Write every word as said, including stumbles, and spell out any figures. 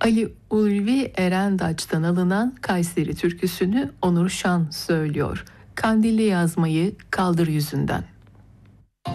Ali Ulvi Erendaç'tan alınan Kayseri türküsünü Onur Şan söylüyor. Kandilli yazmayı kaldır yüzünden.